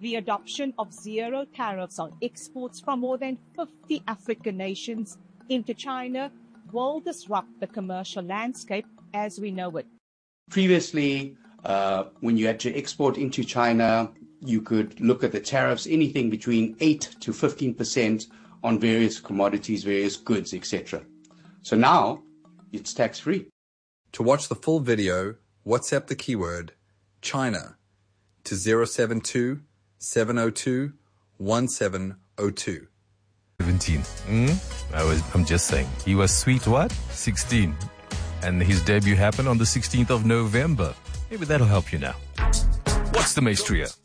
The adoption of zero tariffs on exports from more than 50 African nations into China will disrupt the commercial landscape as we know it. Previously, when you had to export into China, you could look at the tariffs, anything between 8 to 15% on various commodities, various goods, etc. So now, it's tax-free. To watch the full video, WhatsApp the keyword China to 072 702 1702. 17. I'm just saying. He was sweet what? 16. And his debut happened on the 16th of November. Maybe that'll help you now. What's the Maestria?